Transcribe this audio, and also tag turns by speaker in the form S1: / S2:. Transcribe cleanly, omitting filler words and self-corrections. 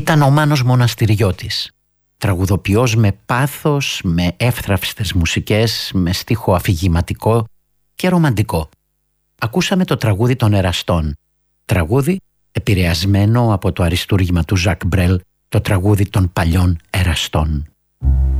S1: Ήταν ο Μάνος Μοναστηριώτης, τραγουδοποιός με πάθος, με εύθραυστες μουσικές, με στίχο αφηγηματικό και ρομαντικό. Ακούσαμε το τραγούδι των Εραστών, τραγούδι επηρεασμένο από το αριστούργημα του Ζακ Μπρέλ, το τραγούδι των παλιών Εραστών.